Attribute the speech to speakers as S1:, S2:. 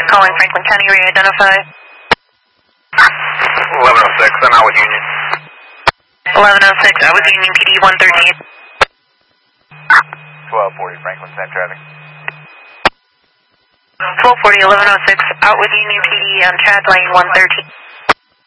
S1: calling Franklin County, re-identify.
S2: 1106, I'm out with Union.
S1: 1106, out with Union PD 113.
S2: 1240, Franklin, same traffic.
S1: 1240, 1106, out with Union PD on track lane 113.